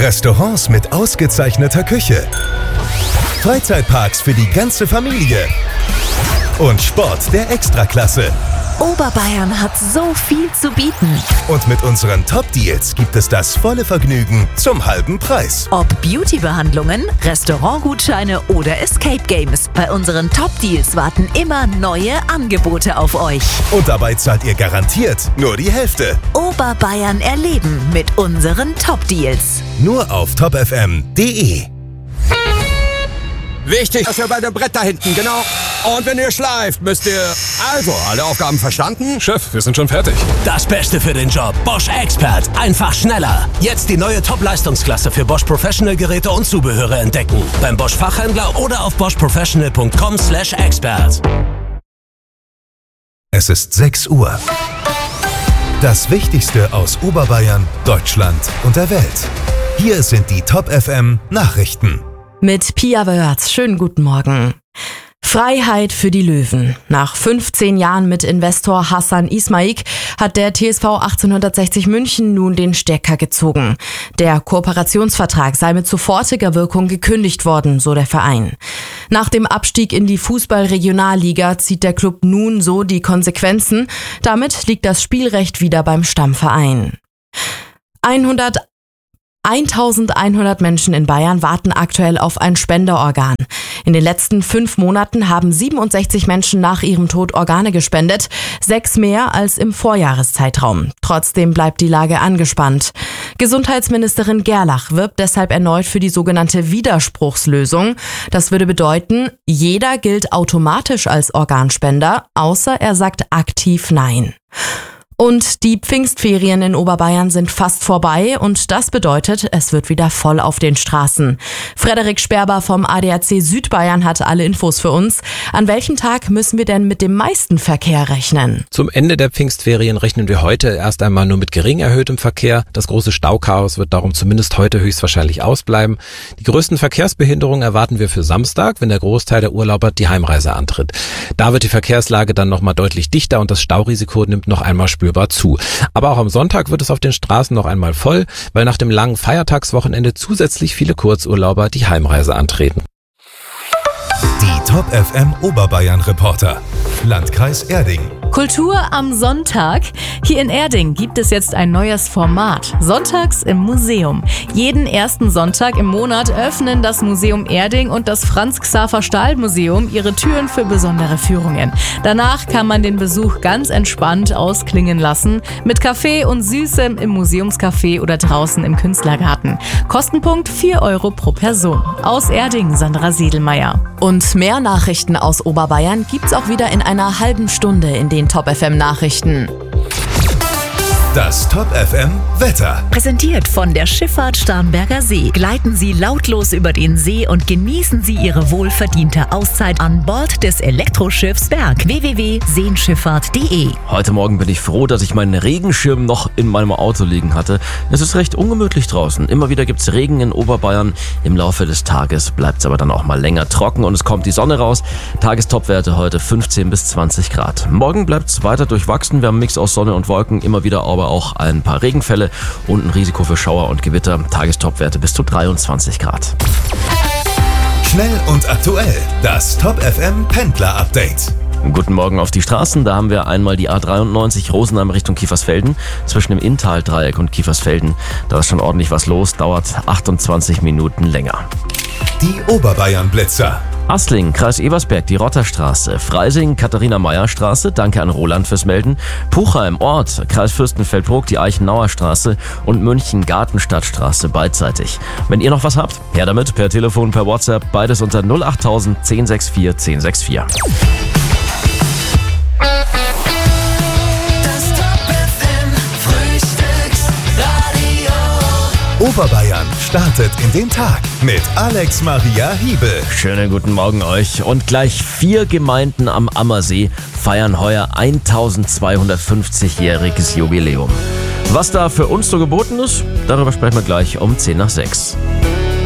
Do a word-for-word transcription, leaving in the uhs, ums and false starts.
Restaurants mit ausgezeichneter Küche, Freizeitparks für die ganze Familie und Sport der Extraklasse. Oberbayern hat so viel zu bieten. Und mit unseren Top-Deals gibt es das volle Vergnügen zum halben Preis. Ob Beauty-Behandlungen, Restaurantgutscheine oder Escape Games. Bei unseren Top-Deals warten immer neue Angebote auf euch. Und dabei zahlt ihr garantiert nur die Hälfte. Oberbayern erleben mit unseren Top-Deals. Nur auf top f m punkt d e. Wichtig, dass ihr bei dem Brett da hinten, genau. Und wenn ihr schleift, müsst ihr... Also, alle Aufgaben verstanden? Chef, wir sind schon fertig. Das Beste für den Job. Bosch Expert. Einfach schneller. Jetzt die neue Top-Leistungsklasse für Bosch Professional Geräte und Zubehöre entdecken. Beim Bosch Fachhändler oder auf bosch professional punkt com slash expert. Es ist sechs Uhr. Das Wichtigste aus Oberbayern, Deutschland und der Welt. Hier sind die Top F M Nachrichten. Mit Pia Wörth. Schönen guten Morgen. Freiheit für die Löwen. Nach fünfzehn Jahren mit Investor Hassan Ismaik hat der T S V achtzehnhundertsechzig München nun den Stecker gezogen. Der Kooperationsvertrag sei mit sofortiger Wirkung gekündigt worden, so der Verein. Nach dem Abstieg in die Fußball-Regionalliga zieht der Club nun so die Konsequenzen. Damit liegt das Spielrecht wieder beim Stammverein. eintausendeinhundert Menschen in Bayern warten aktuell auf ein Spenderorgan. In den letzten fünf Monaten haben siebenundsechzig Menschen nach ihrem Tod Organe gespendet, sechs mehr als im Vorjahreszeitraum. Trotzdem bleibt die Lage angespannt. Gesundheitsministerin Gerlach wirbt deshalb erneut für die sogenannte Widerspruchslösung. Das würde bedeuten, jeder gilt automatisch als Organspender, außer er sagt aktiv Nein. Und die Pfingstferien in Oberbayern sind fast vorbei und das bedeutet, es wird wieder voll auf den Straßen. Frederik Sperber vom A D A C Südbayern hat alle Infos für uns. An welchem Tag müssen wir denn mit dem meisten Verkehr rechnen? Zum Ende der Pfingstferien rechnen wir heute erst einmal nur mit gering erhöhtem Verkehr. Das große Stauchaos wird darum zumindest heute höchstwahrscheinlich ausbleiben. Die größten Verkehrsbehinderungen erwarten wir für Samstag, wenn der Großteil der Urlauber die Heimreise antritt. Da wird die Verkehrslage dann nochmal deutlich dichter und das Staurisiko nimmt noch einmal spürbar zu. Aber auch am Sonntag wird es auf den Straßen noch einmal voll, weil nach dem langen Feiertagswochenende zusätzlich viele Kurzurlauber die Heimreise antreten. Die Top F M Oberbayern Reporter. Landkreis Erding. Kultur am Sonntag. Hier in Erding gibt es jetzt ein neues Format. Sonntags im Museum. Jeden ersten Sonntag im Monat öffnen das Museum Erding und das Franz-Xaver-Stahl-Museum ihre Türen für besondere Führungen. Danach kann man den Besuch ganz entspannt ausklingen lassen. Mit Kaffee und Süßem im Museumscafé oder draußen im Künstlergarten. Kostenpunkt vier Euro pro Person. Aus Erding, Sandra Siedelmeier. Und mehr Nachrichten aus Oberbayern gibt's auch wieder in einer halben Stunde in den Top F M Nachrichten. Das Top F M Wetter. Präsentiert von der Schifffahrt Starnberger See. Gleiten Sie lautlos über den See und genießen Sie Ihre wohlverdiente Auszeit an Bord des Elektroschiffs Berg. w w w punkt seenschifffahrt punkt d e. Heute Morgen bin ich froh, dass ich meinen Regenschirm noch in meinem Auto liegen hatte. Es ist recht ungemütlich draußen. Immer wieder gibt es Regen in Oberbayern. Im Laufe des Tages bleibt es aber dann auch mal länger trocken und es kommt die Sonne raus. Tagestopwerte heute fünfzehn bis zwanzig Grad. Morgen bleibt es weiter durchwachsen. Wir haben einen Mix aus Sonne und Wolken, immer wieder aber auch ein paar Regenfälle und ein Risiko für Schauer und Gewitter. Tagestopwerte bis zu dreiundzwanzig Grad. Schnell und aktuell. Das Top F M Pendler Update. Guten Morgen auf die Straßen. Da haben wir einmal die A dreiundneunzig Rosenheim Richtung Kiefersfelden. Zwischen dem Inntal-Dreieck und Kiefersfelden. Da ist schon ordentlich was los. Dauert achtundzwanzig Minuten länger. Die Oberbayern Blitzer. Asling, Kreis Ebersberg, die Rotterstraße. Freising, Katharina-Meyer-Straße, danke an Roland fürs Melden. Puchheim, Ort, Kreis Fürstenfeldbruck, die Eichenauer Straße und München, Gartenstadtstraße beidseitig. Wenn ihr noch was habt, her damit, per Telefon, per WhatsApp, beides unter null achttausend zehn sechs vier zehn sechs vier. Oberbayern startet in den Tag mit Alex Maria Hiebel. Schönen guten Morgen euch. Und gleich vier Gemeinden am Ammersee feiern heuer eintausendzweihundertfünfzigjähriges Jubiläum. Was da für uns so geboten ist, darüber sprechen wir gleich um zehn nach sechs.